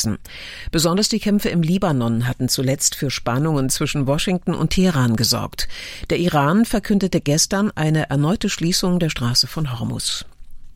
Sachsen. Besonders die Kämpfe im Libanon hatten zuletzt für Spannungen zwischen Washington und Teheran gesorgt. Der Iran verkündete gestern eine erneute Schließung der Straße von Hormuz.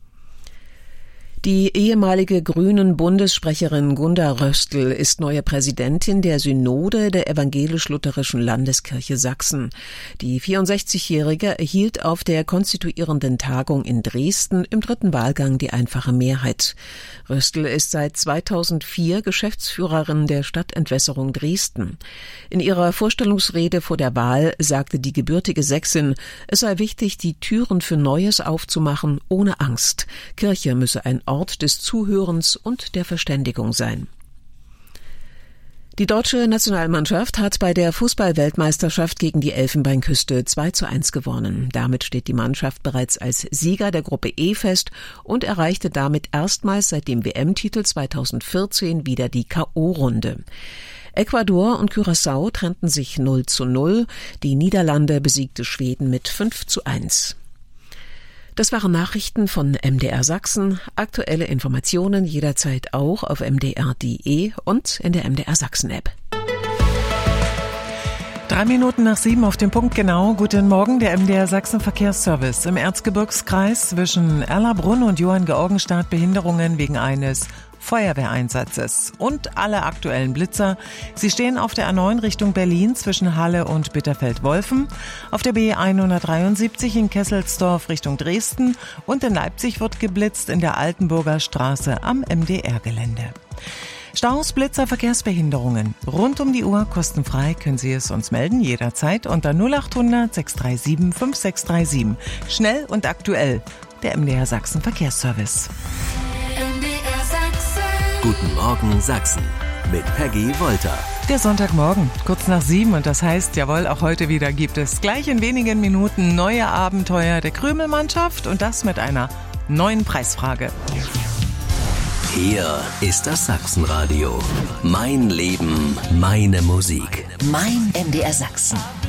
Die ehemalige Grünen-Bundessprecherin Gunda Röstl ist neue Präsidentin der Synode der Evangelisch-Lutherischen Landeskirche Sachsen. Die 64-Jährige erhielt auf der konstituierenden Tagung in Dresden im dritten Wahlgang die einfache Mehrheit. Röstl ist seit 2004 Geschäftsführerin der Stadtentwässerung Dresden. In ihrer Vorstellungsrede vor der Wahl sagte die gebürtige Sächsin, es sei wichtig, die Türen für Neues aufzumachen, ohne Angst. Kirche müsse ein Ort des Zuhörens und der Verständigung sein. Die deutsche Nationalmannschaft hat bei der Fußball-Weltmeisterschaft gegen die Elfenbeinküste 2:1 gewonnen. Damit steht die Mannschaft bereits als Sieger der Gruppe E fest und erreichte damit erstmals seit dem WM-Titel 2014 wieder die K.O.-Runde. Ecuador und Curaçao trennten sich 0:0. Die Niederlande besiegte Schweden mit 5:1. Das waren Nachrichten von MDR Sachsen. Aktuelle Informationen jederzeit auch auf mdr.de und in der MDR Sachsen-App. 7:03 auf den Punkt genau. Guten Morgen, der MDR Sachsen Verkehrsservice. Im Erzgebirgskreis zwischen Erlabrunn und Johanngeorgenstadt Behinderungen wegen eines Feuerwehreinsatzes und alle aktuellen Blitzer. Sie stehen auf der A9 Richtung Berlin zwischen Halle und Bitterfeld-Wolfen, auf der B 173 in Kesselsdorf Richtung Dresden und in Leipzig wird geblitzt in der Altenburger Straße am MDR-Gelände. Staus, Blitzer, Verkehrsbehinderungen. Rund um die Uhr kostenfrei können Sie es uns melden, jederzeit unter 0800 637 5637. Schnell und aktuell. Der MDR Sachsen Verkehrsservice. Guten Morgen Sachsen mit Peggy Wolter. Der Sonntagmorgen, kurz nach 7 und das heißt, jawohl, auch heute wieder gibt es gleich in wenigen Minuten neue Abenteuer der Krümelmannschaft und das mit einer neuen Preisfrage. Hier ist das Sachsenradio. Mein Leben, meine Musik. Mein MDR Sachsen.